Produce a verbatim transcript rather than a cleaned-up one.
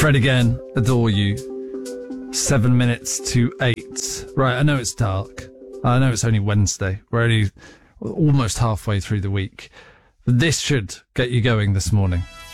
Fred again, adore you. Seven minutes to eight. Right, I know it's dark. I know it's only Wednesday. We're only almost halfway through the week. This should get you going this morning.